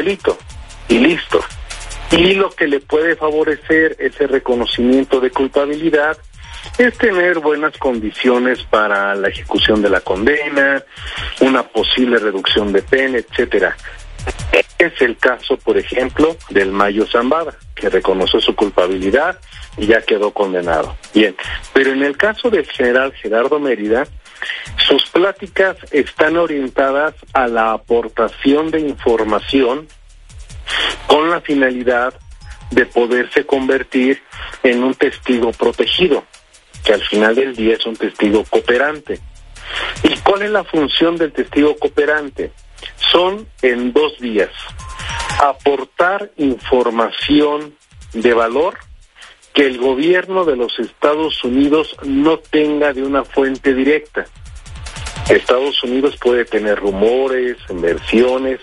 delito y listo. Y lo que le puede favorecer ese reconocimiento de culpabilidad es tener buenas condiciones para la ejecución de la condena, una posible reducción de pena, etcétera. Es el caso, por ejemplo, del Mayo Zambada, que reconoció su culpabilidad y ya quedó condenado. Bien, pero en el caso del general Gerardo Mérida, sus pláticas están orientadas a la aportación de información con la finalidad de poderse convertir en un testigo protegido, que al final del día es un testigo cooperante. ¿Y cuál es la función del testigo cooperante? Son en dos vías: aportar información de valor que el gobierno de los Estados Unidos no tenga de una fuente directa. Estados Unidos puede tener rumores, versiones,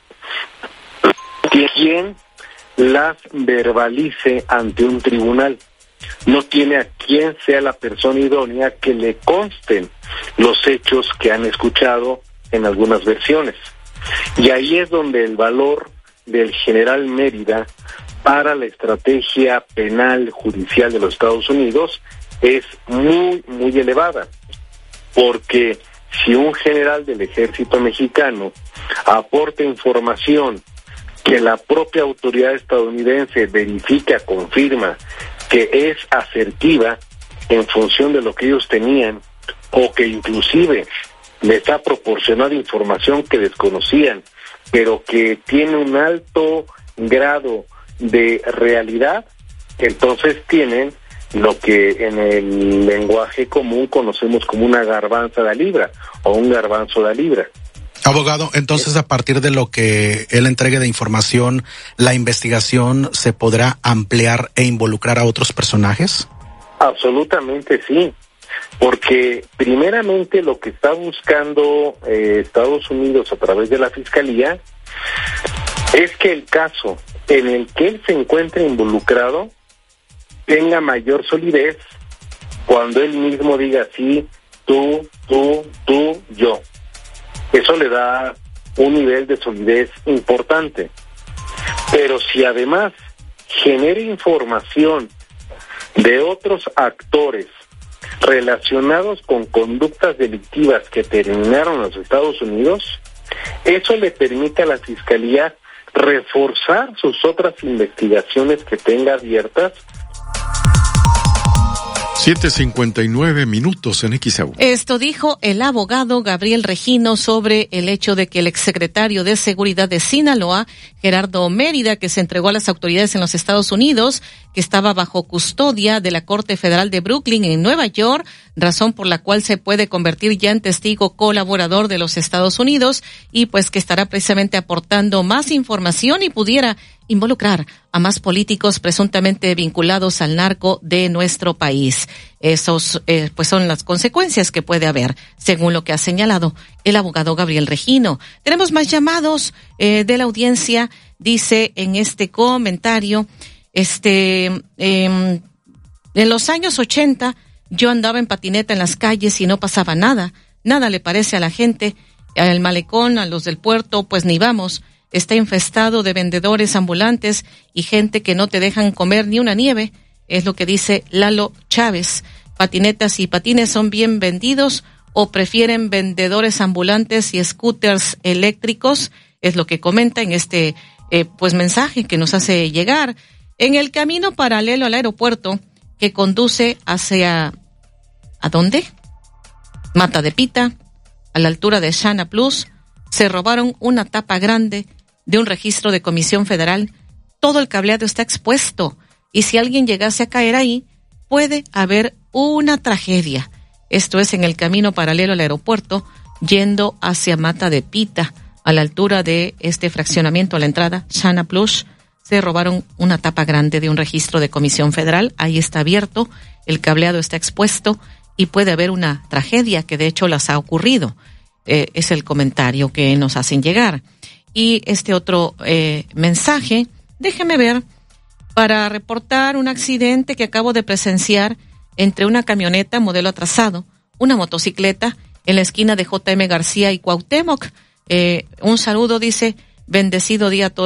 quien las verbalice ante un tribunal. No tiene a quien sea la persona idónea que le consten los hechos que han escuchado en algunas versiones. Y ahí es donde el valor del general Mérida para la estrategia penal judicial de los Estados Unidos es muy, muy elevada. Porque si un general del ejército mexicano aporta información que la propia autoridad estadounidense verifica, confirma que es asertiva en función de lo que ellos tenían, o que inclusive les ha proporcionado información que desconocían, pero que tiene un alto grado de realidad, entonces tienen lo que en el lenguaje común conocemos como una garbanza de libra o un garbanzo de libra. Abogado, entonces a partir de lo que él entregue de información, ¿la investigación se podrá ampliar e involucrar a otros personajes? Absolutamente sí, porque primeramente lo que está buscando Estados Unidos a través de la Fiscalía es que el caso en el que él se encuentre involucrado tenga mayor solidez cuando él mismo diga sí, tú, yo. Eso le da un nivel de solidez importante. Pero si además genera información de otros actores relacionados con conductas delictivas que terminaron en los Estados Unidos, eso le permite a la Fiscalía reforzar sus otras investigaciones que tenga abiertas. 7:59 en XEU. Esto dijo el abogado Gabriel Regino sobre el hecho de que el exsecretario de Seguridad de Sinaloa, Gerardo Mérida, que se entregó a las autoridades en los Estados Unidos, que estaba bajo custodia de la Corte Federal de Brooklyn en Nueva York, razón por la cual se puede convertir ya en testigo colaborador de los Estados Unidos, y pues que estará precisamente aportando más información y pudiera involucrar a más políticos presuntamente vinculados al narco de nuestro país. Esos pues son las consecuencias que puede haber, según lo que ha señalado el abogado Gabriel Regino. Tenemos más llamados de la audiencia. Dice en este comentario, en los años 80 yo andaba en patineta en las calles y no pasaba nada le parece a la gente, al malecón, a los del puerto, pues ni vamos. Está infestado de vendedores ambulantes y gente que no te dejan comer ni una nieve, es lo que dice Lalo Chávez. Patinetas y patines son bien vendidos o prefieren vendedores ambulantes y scooters eléctricos, es lo que comenta en este pues mensaje que nos hace llegar. En el camino paralelo al aeropuerto que conduce hacia ¿a dónde? Mata de Pita, a la altura de Shana Plus, se robaron una tapa grande de un registro de Comisión Federal. Todo el cableado está expuesto y si alguien llegase a caer ahí, puede haber una tragedia. Esto es en el camino paralelo al aeropuerto, yendo hacia Mata de Pita, a la altura de este fraccionamiento a la entrada, Shana Plus, se robaron una tapa grande de un registro de Comisión Federal. Ahí está abierto, el cableado está expuesto y puede haber una tragedia que de hecho las ha ocurrido. Es el comentario que nos hacen llegar. Y este otro mensaje, déjeme ver, para reportar un accidente que acabo de presenciar entre una camioneta modelo atrasado, una motocicleta en la esquina de J.M. García y Cuauhtémoc. Un saludo, dice, bendecido día a todos.